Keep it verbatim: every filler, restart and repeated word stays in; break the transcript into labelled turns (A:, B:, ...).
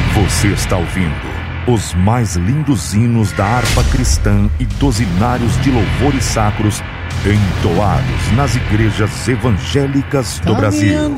A: Você está ouvindo os mais lindos hinos da harpa cristã e dos hinários de louvores sacros entoados nas igrejas evangélicas do Brasil.